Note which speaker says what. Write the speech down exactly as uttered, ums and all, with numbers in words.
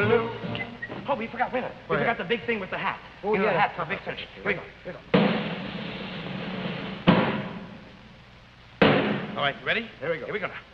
Speaker 1: blue. Oh, we forgot, wait a minute. We forgot the big thing with the hat.
Speaker 2: Oh,
Speaker 1: you know,
Speaker 2: yeah.
Speaker 1: the hat for a big finish. Here we go.
Speaker 2: Here we go.
Speaker 1: All right, you ready?
Speaker 2: Here we go.
Speaker 1: Here we go now.